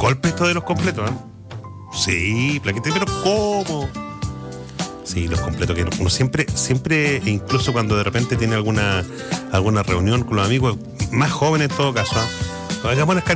golpe esto de los completos, ¿eh? Sí, plaqueta, pero ¿cómo? Sí, los completos que uno siempre, incluso cuando de repente tiene alguna reunión con los amigos, más jóvenes en todo caso, ¿eh? Hagamos